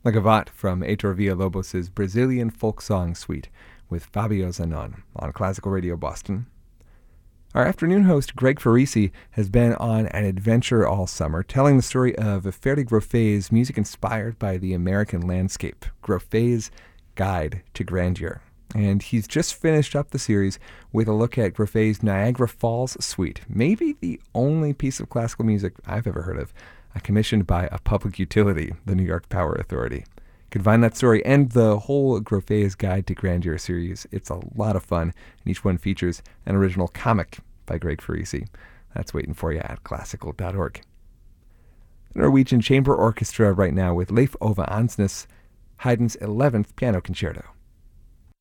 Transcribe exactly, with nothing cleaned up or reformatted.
La Gavotte from Heitor Villa-Lobos' Brazilian Folk Song Suite with Fabio Zanon on Classical Radio Boston. Our afternoon host, Greg Farisi, has been on an adventure all summer, telling the story of Ferdi Groffet's music inspired by the American landscape, Groffet's Guide to Grandeur. And he's just finished up the series with a look at Groffet's Niagara Falls Suite, maybe the only piece of classical music I've ever heard of, uh, commissioned by a public utility, the New York Power Authority. You can find that story and the whole Groffet's Guide to Grandeur series. It's a lot of fun, and each one features an original comic by Greg Farisi. That's waiting for you at classical dot org. The Norwegian Chamber Orchestra right now with Leif Ove Ansnes, Haydn's eleventh Piano Concerto.